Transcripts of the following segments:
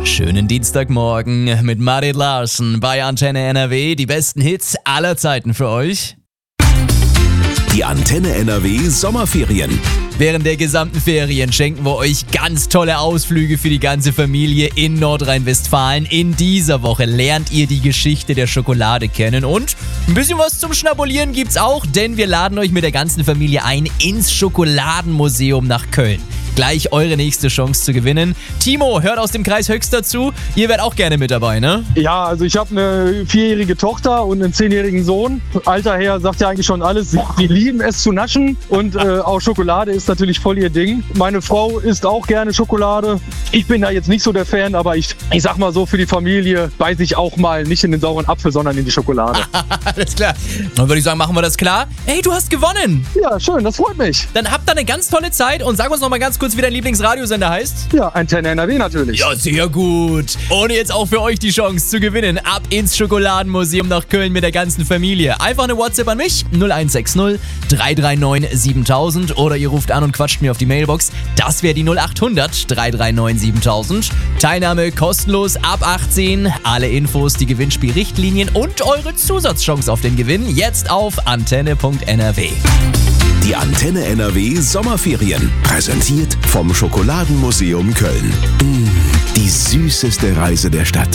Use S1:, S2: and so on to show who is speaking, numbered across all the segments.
S1: Schönen Dienstagmorgen mit Marit Larsen bei Antenne NRW. Die besten Hits aller Zeiten für euch.
S2: Die Antenne NRW Sommerferien.
S1: Während der gesamten Ferien schenken wir euch ganz tolle Ausflüge für die ganze Familie in Nordrhein-Westfalen. In dieser Woche lernt ihr die Geschichte der Schokolade kennen und ein bisschen was zum Schnabulieren gibt's auch, denn wir laden euch mit der ganzen Familie ein ins Schokoladenmuseum nach Köln. Gleich eure nächste Chance zu gewinnen. Timo hört aus dem Kreis Höxter zu. Ihr werdet auch gerne mit dabei, ne?
S3: Ja, also ich habe eine 4-jährige Tochter und einen 10-jährigen Sohn. Alter her sagt ja eigentlich schon alles. Die lieben es zu naschen und auch Schokolade ist natürlich voll ihr Ding. Meine Frau isst auch gerne Schokolade. Ich bin da jetzt nicht so der Fan, aber ich sag mal so, für die Familie beiß ich auch mal nicht in den sauren Apfel, sondern in die Schokolade.
S1: Alles klar. Dann würde ich sagen, machen wir das klar. Hey, du hast gewonnen.
S3: Ja, schön, das freut mich.
S1: Dann habt ihr eine ganz tolle Zeit und sag uns noch mal ganz kurz, wie dein Lieblingsradiosender heißt.
S3: Ja, Antenne NRW natürlich.
S1: Ja, sehr gut. Und jetzt auch für euch die Chance zu gewinnen. Ab ins Schokoladenmuseum nach Köln mit der ganzen Familie. Einfach eine WhatsApp an mich, 0160 339 7000 oder ihr ruft an und quatscht mir auf die Mailbox. Das wäre die 0800 339 7000. Teilnahme kostenlos ab 18. Alle Infos, die Gewinnspielrichtlinien und eure Zusatzchance auf den Gewinn jetzt auf antenne.nrw.
S2: Die Antenne NRW Sommerferien. Präsentiert vom Schokoladenmuseum Köln. Die süßeste Reise der Stadt.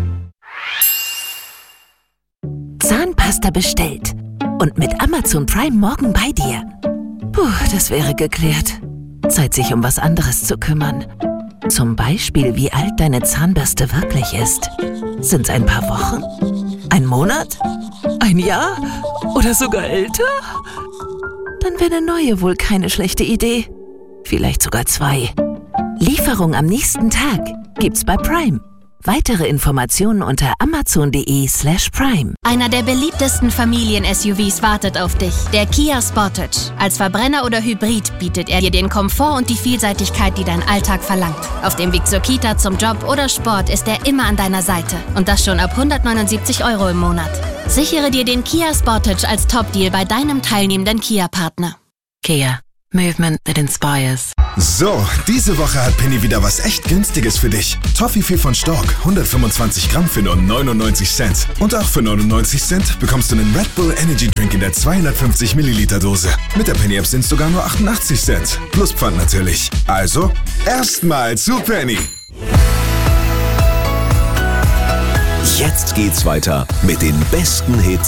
S4: Zahnpasta bestellt. Und mit Amazon Prime morgen bei dir. Puh, das wäre geklärt. Zeit, sich um was anderes zu kümmern. Zum Beispiel, wie alt deine Zahnbürste wirklich ist. Sind's ein paar Wochen? Ein Monat? Ein Jahr? Oder sogar älter? Dann wäre eine neue wohl keine schlechte Idee. Vielleicht sogar 2. Lieferung am nächsten Tag gibt's bei Prime. Weitere Informationen unter amazon.de/prime.
S5: Einer der beliebtesten Familien-SUVs wartet auf dich, der Kia Sportage. Als Verbrenner oder Hybrid bietet er dir den Komfort und die Vielseitigkeit, die dein Alltag verlangt. Auf dem Weg zur Kita, zum Job oder Sport ist er immer an deiner Seite. Und das schon ab 179 € im Monat. Sichere dir den Kia Sportage als Top-Deal bei deinem teilnehmenden Kia-Partner.
S4: Kia. Movement that inspires.
S6: So, diese Woche hat Penny wieder was echt Günstiges für dich. Toffifee von Stork, 125 Gramm für nur 99 Cent. Und auch für 99 Cent bekommst du einen Red Bull Energy Drink in der 250 Milliliter Dose. Mit der Penny App sind es sogar nur 88 Cent. Plus Pfand natürlich. Also, erstmal zu Penny.
S2: Jetzt geht's weiter mit den besten Hits